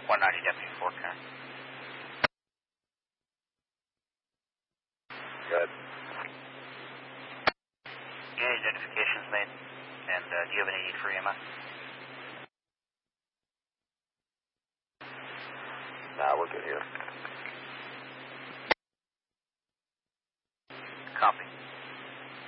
190 deputy 4 car. Good. Any identifications made? And do you have any need for EMS? Nah, we're good here.